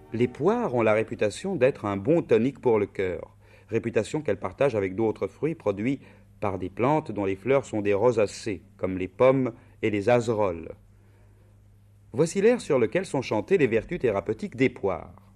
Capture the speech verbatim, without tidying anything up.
Les poires ont la réputation d'être un bon tonique pour le cœur, réputation qu'elles partagent avec d'autres fruits produits par des plantes dont les fleurs sont des rosacées, comme les pommes et les azeroles. Voici l'air sur lequel sont chantées les vertus thérapeutiques des poires.